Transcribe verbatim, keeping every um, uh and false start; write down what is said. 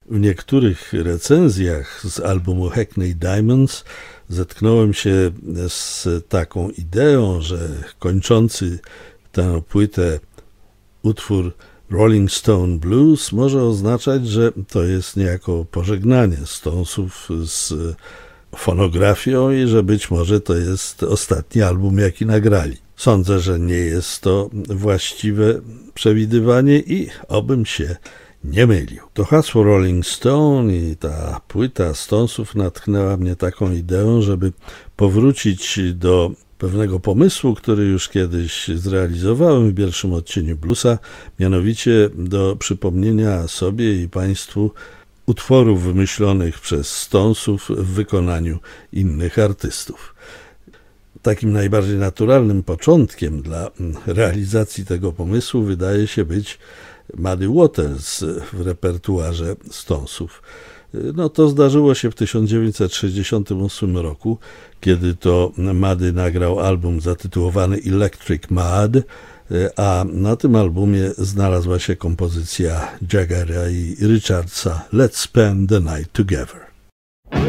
W niektórych recenzjach z albumu Hackney Diamonds zetknąłem się z taką ideą, że kończący tę płytę utwór Rolling Stone Blues może oznaczać, że to jest niejako pożegnanie Stonesów z fonografią i że być może to jest ostatni album, jaki nagrali. Sądzę, że nie jest to właściwe przewidywanie i obym się nie mylił. To hasło Rolling Stone i ta płyta Stonesów natchnęła mnie taką ideą, żeby powrócić do pewnego pomysłu, który już kiedyś zrealizowałem w pierwszym odcieniu Bluesa, mianowicie do przypomnienia sobie i Państwu utworów wymyślonych przez Stonesów w wykonaniu innych artystów. Takim najbardziej naturalnym początkiem dla realizacji tego pomysłu wydaje się być Muddy Waters w repertuarze Stonesów. No to zdarzyło się w tysiąc dziewięćset sześćdziesiątym ósmym roku, kiedy to Muddy nagrał album zatytułowany Electric Mud, a na tym albumie znalazła się kompozycja Jaggera i Richardsa Let's Spend the Night Together.